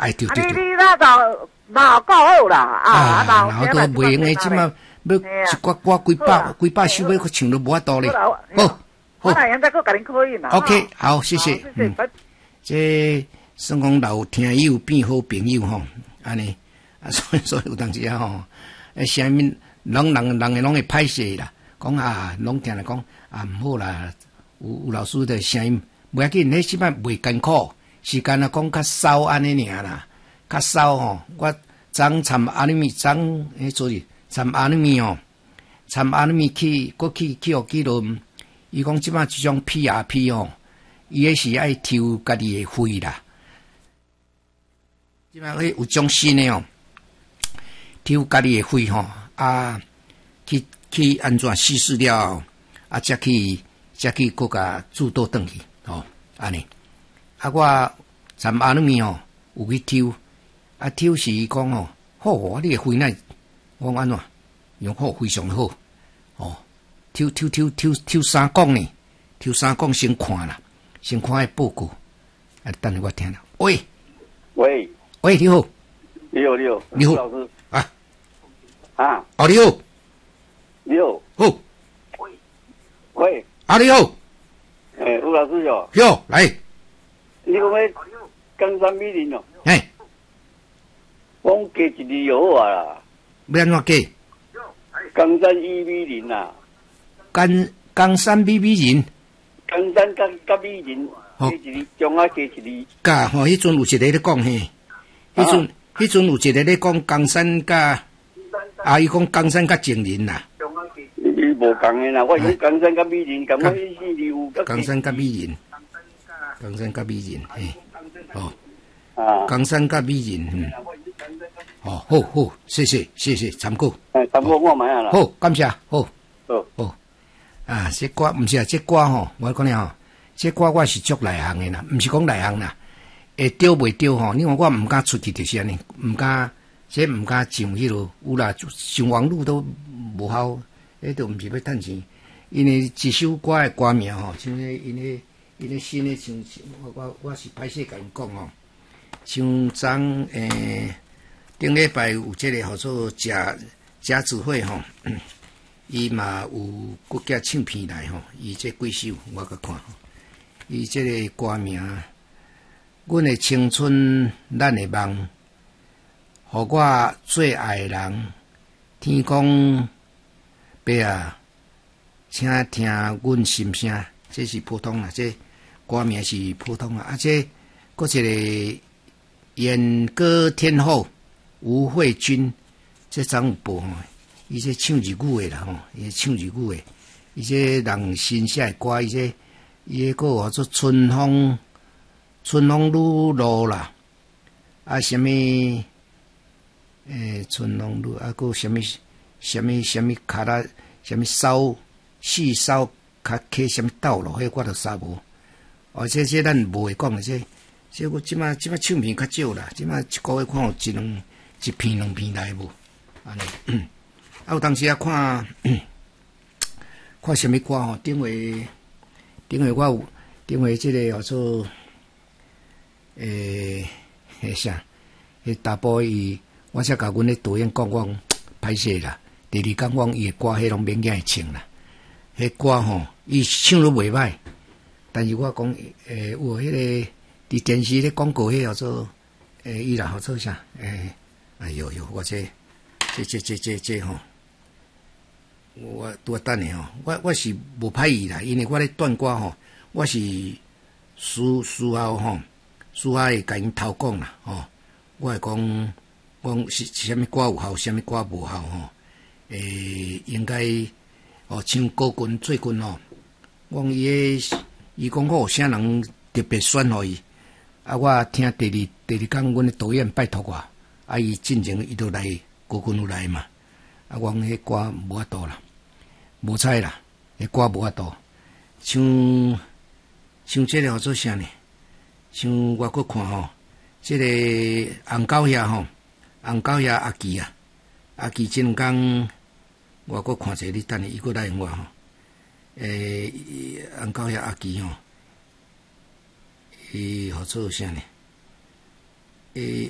哎对。 你那就够好啦， 然后都袂用诶，即马要一挂几百首要唱都无法度咧。好， 我来现在搁甲恁可以嘛。 OK， 好，谢谢。这算讲老听友变好朋友吼，安尼所以有当时吼，啥物人诶拢会歹势啦，讲拢听来讲毋好啦，有老师的声音，袂要紧，迄即摆袂艰苦，时间讲较少安尼尔啦，较少吼，我参阿尼米sorry，参阿尼米哦，参阿尼米去互记录，伊讲即摆即种 PRP 哦，伊迄是爱抽家己诶肺啦，即摆有种新诶哦，抽家己诶肺吼，去安怎稀释了，才去搁甲注倒转去，哦，安尼，我参阿尼米哦，有去抽。抽是讲哦，好，你诶肺内，我安怎用好非常好，哦，抽3讲呢，抽3讲先看啦，先看迄报告，等下我听啦。喂，你好，你好， 老师你好，好， 喂， 你好， 吴老师哟， 哟，来， 你讲迄冈山米林哦，讲加一字就好啦。 要安怎加？ 冈山伊米林啦。 冈山米林。 冈山甲米林，加一字，中啊加一字。 甲吼，迄阵有一个咧讲嘿，迄阵有一个咧讲冈山甲，伊讲冈山甲静林啦。 伊无共诶啦，我讲冈山甲米林，感觉迄四字有。 冈山甲米林，嘿，哦，冈山甲米林，好，谢谢参考。 参考我买啊啦。 好，感谢，好。这歌毋是啊，这歌吼，我讲了吼，这歌我是足内行诶啦，毋是讲内行啦，会对袂对吼？你看我毋敢出去就是安尼，毋敢上迄落，有啦，上网络都无效，都毋是要趁钱，因为一首歌诶歌名吼，像因咧新诶像我是歹势甲因讲吼，像昨顶礼拜有这个号做家子会吼，伊嘛有国家唱片来吼，伊这几首我甲看，伊这个歌名，阮的青春，咱的梦，互我最爱的人，天公伯啊，请听阮心声，这是普通啦，这歌名是普通啦，这搁一个演歌天后。吴慧君，这张有报吼，伊这唱日语诶啦吼，伊唱日语诶，伊这人新写诶歌，伊个叫做春风路路啦，什么春风路个什么卡拉，什么细烧卡克什么道路，迄我都啥无。这咱无会讲诶，这我即马唱片较少啦，即马一个月看有一片两片来无，安尼。有当时看什么歌吼？顶回我有顶回这个叫做啥？大波伊，我才甲阮咧导演讲，我歹势啦。第二讲我伊诶歌，迄拢免惊会唱啦。迄歌吼，伊唱都袂歹，但是我讲有迄个伫电视咧广告，迄叫做伊啦，号做啥？有，我这吼，我等下吼，我是无歹意啦，因为我咧断歌吼，我是事后会甲因偷讲啦，吼，我会讲是啥物歌有效，啥物歌无效吼，应该像高军最近吼，讲伊讲我有啥人特别选互伊，我听第二讲，阮的导演拜托我。伊进前伊都来，高军有来嘛？我迄歌无法度啦，无采啦，迄歌无法度。像这个叫做啥呢？像我搁看吼，这个红狗遐吼，红狗遐阿基啊，阿基前讲我搁看者，你等下伊搁来我吼。红狗遐阿基吼，伊号做啥呢？